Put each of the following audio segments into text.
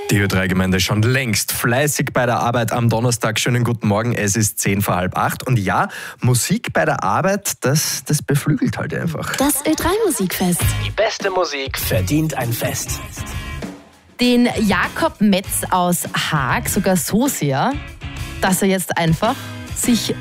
Die Ö3-Gemeinde schon längst fleißig bei der Arbeit am Donnerstag. Schönen guten Morgen, es ist 7:45. Und ja, Musik bei der Arbeit, das beflügelt halt einfach. Das Ö3-Musikfest. Die beste Musik verdient ein Fest. Den Jakob Metz aus Haag sogar so sehr, dass er jetzt einfach sich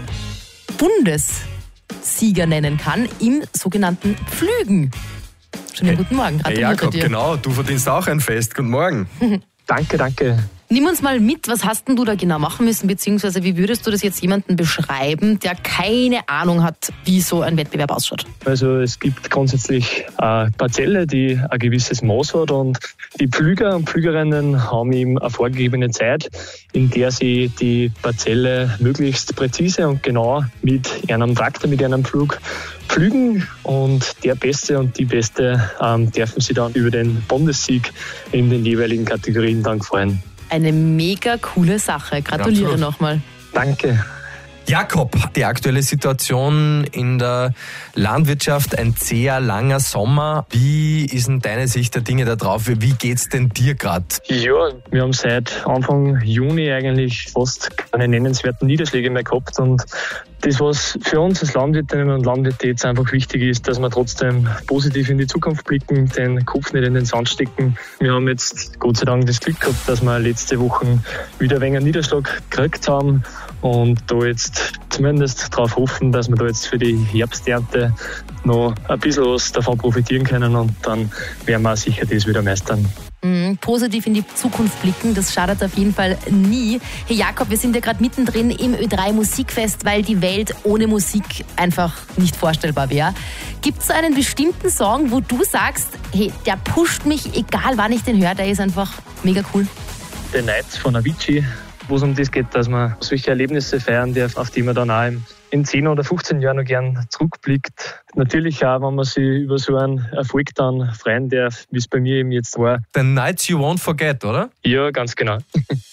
Bundessieger nennen kann im sogenannten Pflügen. Schönen guten Morgen, Hey gratuliere Jakob, dir. genau, du verdienst auch ein Fest. Guten Morgen. Danke. Nimm uns mal mit, was hast denn du da genau machen müssen, beziehungsweise wie würdest du das jetzt jemandem beschreiben, der keine Ahnung hat, wie so ein Wettbewerb ausschaut? Also es gibt grundsätzlich eine Parzelle, die ein gewisses Maß hat, und die Pflüger und Pflügerinnen haben ihm eine vorgegebene Zeit, in der sie die Parzelle möglichst präzise und genau mit einem Traktor, mit einem Pflug pflügen, und der Beste und die Beste dürfen sie dann über den Bundessieg in den jeweiligen Kategorien dann freuen. Eine mega coole Sache. Gratuliere Absolut. nochmal. Danke. Jakob, die aktuelle Situation in der Landwirtschaft, ein sehr langer Sommer. Wie ist denn deine Sicht der Dinge da drauf? Wie geht's denn dir gerade? Ja, wir haben seit Anfang Juni eigentlich fast keine nennenswerten Niederschläge mehr gehabt, und das, was für uns als Landwirtinnen und Landwirte jetzt einfach wichtig ist, dass wir trotzdem positiv in die Zukunft blicken, den Kopf nicht in den Sand stecken. Wir haben jetzt Gott sei Dank das Glück gehabt, dass wir letzte Woche wieder ein wenig einen Niederschlag gekriegt haben, und da jetzt zumindest darauf hoffen, dass wir da jetzt für die Herbsternte noch ein bisschen was davon profitieren können, und dann werden wir auch sicher das wieder meistern. Positiv in die Zukunft blicken, das schadet auf jeden Fall nie. Hey Jakob, wir sind ja gerade mittendrin im Ö3 Musikfest, weil die Welt ohne Musik einfach nicht vorstellbar wäre. Gibt es so einen bestimmten Song, wo du sagst, hey, der pusht mich, egal wann ich den höre, der ist einfach mega cool? The Nights von Avicii, wo es um das geht, dass man solche Erlebnisse feiern darf, auf die man dann auch in 10 oder 15 Jahren noch gern zurückblickt. Natürlich auch, wenn man sich über so einen Erfolg dann freuen darf, wie es bei mir eben jetzt war. The Nights You Won't Forget, oder? Ja, ganz genau.